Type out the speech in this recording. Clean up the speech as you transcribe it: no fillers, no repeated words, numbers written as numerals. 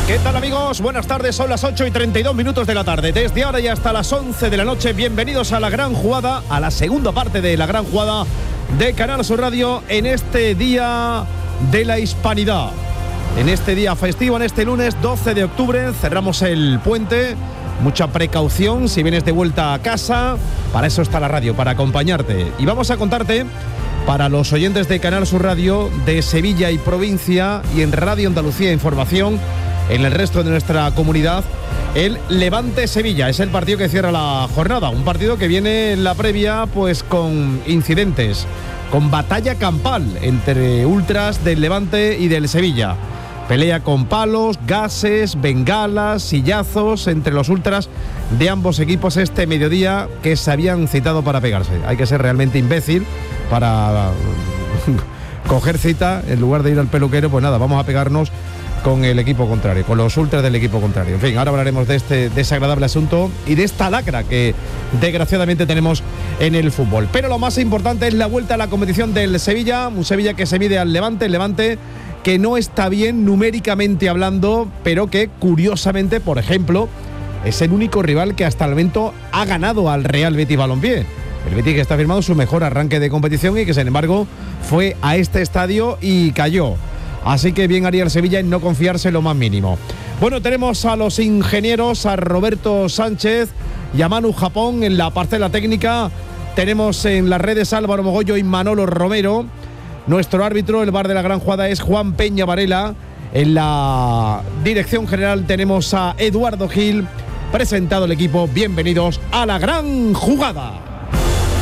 ¿Qué tal, amigos? Buenas tardes, son las 8:32 de la tarde. Desde ahora y hasta las 11 de la noche, bienvenidos a la gran jugada, a la segunda parte de la gran jugada de Canal Sur Radio en este Día de la Hispanidad. En este día festivo, en este lunes 12 de octubre, cerramos el puente. Mucha precaución si vienes de vuelta a casa. Para eso está la radio, para acompañarte. Y vamos a contarte, para los oyentes de Canal Sur Radio, de Sevilla y provincia, y en Radio Andalucía Información, en el resto de nuestra comunidad, el Levante Sevilla. Es el partido que cierra la jornada. Un partido que viene en la previa pues con incidentes, con batalla campal entre ultras del Levante y del Sevilla. Pelea con palos, gases, bengalas, sillazos entre los ultras de ambos equipos este mediodía, que se habían citado para pegarse. Hay que ser realmente imbécil para coger cita en lugar de ir al peluquero. Pues nada, vamos a pegarnos con el equipo contrario, con los ultras del equipo contrario. En fin, ahora hablaremos de este desagradable asunto y de esta lacra que desgraciadamente tenemos en el fútbol. Pero lo más importante es la vuelta a la competición del Sevilla, un Sevilla que se mide al Levante, el Levante que no está bien numéricamente hablando, pero que curiosamente, por ejemplo, es el único rival que hasta el momento ha ganado al Real Betis Balompié. El Betis que está firmando su mejor arranque de competición y que sin embargo fue a este estadio y cayó. Así que bien haría el Sevilla en no confiarse lo más mínimo. Bueno, tenemos a los ingenieros, a Roberto Sánchez y a Manu Japón en la parcela técnica. Tenemos en las redes a Álvaro Mogollo y Manolo Romero. Nuestro árbitro, el bar de la gran jugada, es Juan Peña Varela. En la dirección general tenemos a Eduardo Gil. Presentado el equipo, bienvenidos a la gran jugada.